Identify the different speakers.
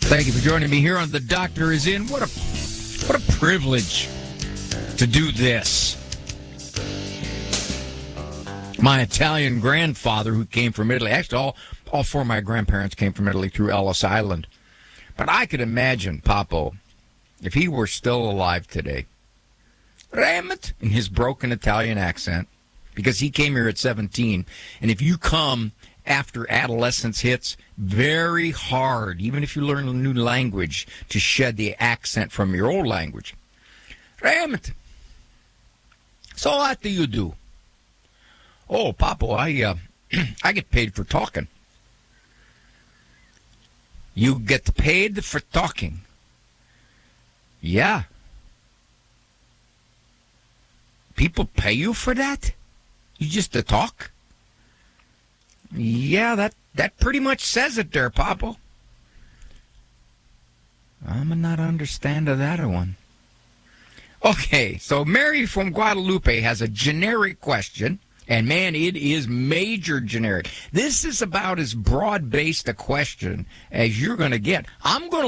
Speaker 1: Thank you for joining me here on The Doctor Is In. What a privilege to do this. My Italian grandfather, who came from Italy, actually all four of my grandparents came from Italy through Ellis Island. But I could imagine Papo, if he were still alive today, Ramet, in his broken Italian accent, because he came here at 17. And if you come after adolescence hits, very hard, even if you learn a new language, to shed the accent from your old language. Ramet, so what do you do? Oh, Papo, I get paid for talking. You get paid for talking? Yeah. People pay you for that? You just to talk? Yeah, that pretty much says it there, Papo. I'm not understand of that one. Okay, so Mary from Guadalupe has a generic question, and man, it is major generic. This is about as broad-based a question as you're going to get. I'm going to